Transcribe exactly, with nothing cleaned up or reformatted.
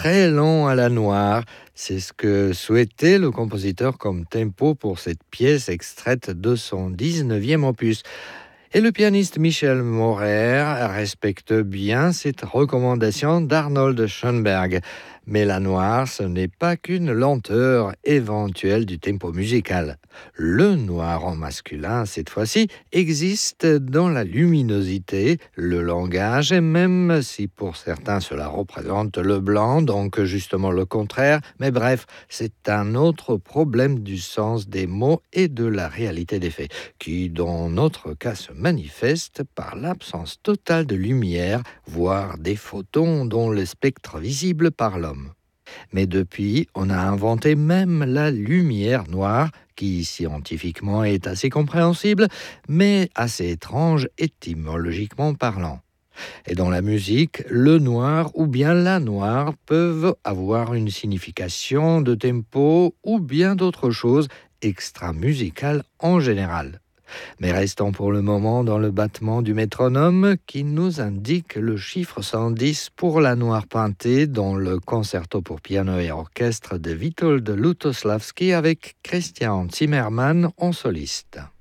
très lent à la noire. C'est ce que souhaitait le compositeur comme tempo pour cette pièce extraite de son dix-neuvième opus. Et le pianiste Michel Maurer respecte bien cette recommandation d'Arnold Schoenberg. Mais la noire, ce n'est pas qu'une lenteur éventuelle du tempo musical. Le noir en masculin, cette fois-ci, existe dans la luminosité, le langage, et même si pour certains cela représente le blanc, donc justement le contraire. Mais bref, c'est un autre problème du sens des mots et de la réalité des faits, qui dans notre cas se manifeste par l'absence totale de lumière, voire des photons dont le spectre visible par l'homme. Mais depuis, on a inventé même la lumière noire, qui scientifiquement est assez compréhensible, mais assez étrange étymologiquement parlant. Et dans la musique, le noir ou bien la noire peuvent avoir une signification de tempo ou bien d'autres choses extra-musicales en général. Mais restons pour le moment dans le battement du métronome qui nous indique le chiffre cent dix pour la noire peintée dans le concerto pour piano et orchestre de Witold Lutosławski avec Christian Zimmermann en soliste.